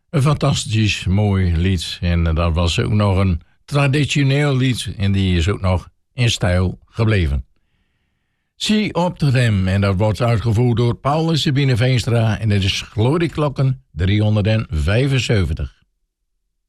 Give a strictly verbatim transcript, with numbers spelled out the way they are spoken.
Een fantastisch mooi lied. En dat was ook nog een traditioneel lied. En die is ook nog in stijl gebleven. Zie op de rem. En dat wordt uitgevoerd door Paul en Sabine Veenstra. En dit is Glorieklokken driehonderdvijfenzeventig.